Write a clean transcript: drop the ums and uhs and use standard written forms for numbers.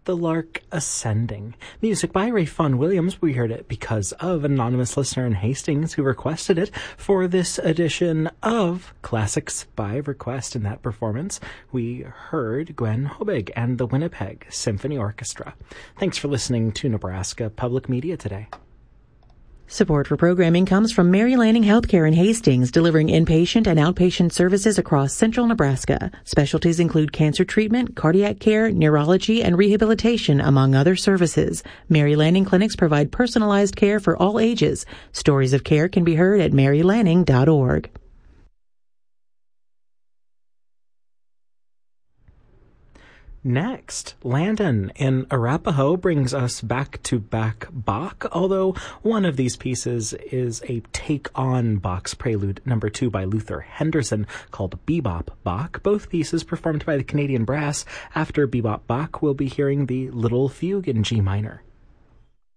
The Lark Ascending. Music by Ray Fawn Williams. We heard it because of an anonymous listener in Hastings who requested it for this edition of Classics by Request. In that performance, we heard Gwen Hobig and the Winnipeg Symphony Orchestra. Thanks for listening to Nebraska Public Media today. Support for programming comes from Mary Lanning Healthcare in Hastings, delivering inpatient and outpatient services across central Nebraska. Specialties include cancer treatment, cardiac care, neurology, and rehabilitation, among other services. Mary Lanning clinics provide personalized care for all ages. Stories of care can be heard at marylanning.org. Next, Landon in Arapahoe brings us back-to-back Bach, although one of these pieces is a take-on Bach's Prelude No. 2 by Luther Henderson called Bebop Bach. Both pieces performed by the Canadian Brass. After Bebop Bach, we'll be hearing the Little Fugue in G minor.